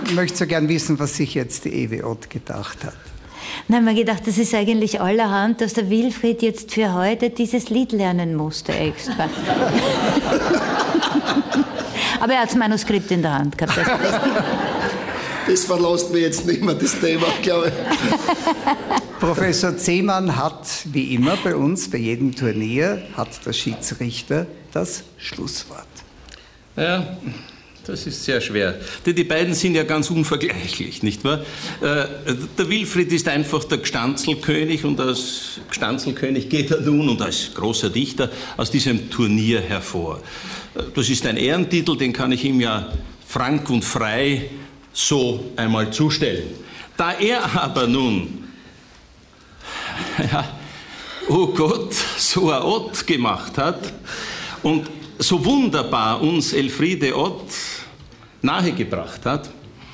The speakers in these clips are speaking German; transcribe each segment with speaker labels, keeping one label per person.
Speaker 1: möchte so gern wissen, was sich jetzt die Ewi Ott gedacht hat.
Speaker 2: Nein, mir gedacht, das ist eigentlich allerhand, dass der Wilfried jetzt für heute dieses Lied lernen musste extra. Aber er hat das Manuskript in der Hand gehabt.
Speaker 3: Das verlässt mir jetzt nicht mehr, das Thema, glaube ich.
Speaker 1: Professor Zehmann hat, wie immer bei uns, bei jedem Turnier, hat der Schiedsrichter das Schlusswort.
Speaker 4: Ja, das ist sehr schwer. Denn die beiden sind ja ganz unvergleichlich, nicht wahr? Der Wilfried ist einfach der Gstanzlkönig und als Gstanzlkönig geht er nun und als großer Dichter aus diesem Turnier hervor. Das ist ein Ehrentitel, den kann ich ihm ja frank und frei so einmal zustellen. Da er aber nun, ja, oh Gott, so eine Ott gemacht hat und so wunderbar uns Elfriede Ott nahegebracht hat,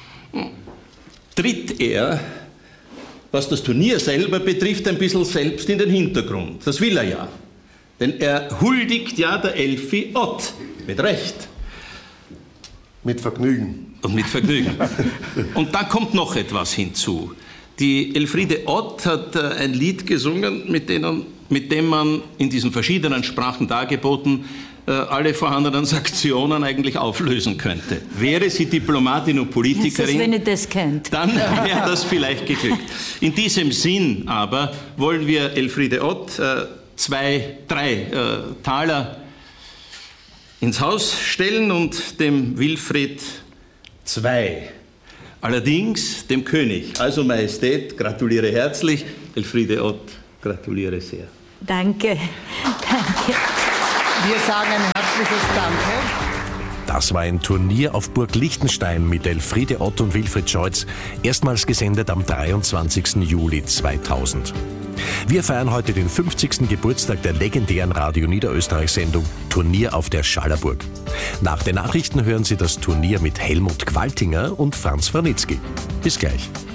Speaker 4: tritt er, was das Turnier selber betrifft, ein bisschen selbst in den Hintergrund. Das will er ja. Denn er huldigt ja der Elfi Ott. Mit Recht.
Speaker 3: Mit Vergnügen.
Speaker 4: Und mit Vergnügen. Und da kommt noch etwas hinzu. Die Elfriede Ott hat ein Lied gesungen, mit dem man in diesen verschiedenen Sprachen dargeboten alle vorhandenen Sanktionen eigentlich auflösen könnte. Wäre sie Diplomatin und Politikerin,
Speaker 2: wenn ihr das kennt,
Speaker 4: dann wäre das vielleicht geglückt. In diesem Sinn aber wollen wir Elfriede Ott 3 Taler ins Haus stellen und dem Wilfried 2. Allerdings dem König. Also Majestät, gratuliere herzlich. Elfriede Ott, gratuliere sehr.
Speaker 2: Danke. Danke.
Speaker 1: Wir sagen ein herzliches Danke.
Speaker 5: Das war ein Turnier auf Burg Liechtenstein mit Elfriede Ott und Wilfried Scholz, erstmals gesendet am 23. Juli 2000. Wir feiern heute den 50. Geburtstag der legendären Radio Niederösterreich-Sendung Turnier auf der Schallerburg. Nach den Nachrichten hören Sie das Turnier mit Helmut Qualtinger und Franz Franitzky. Bis gleich.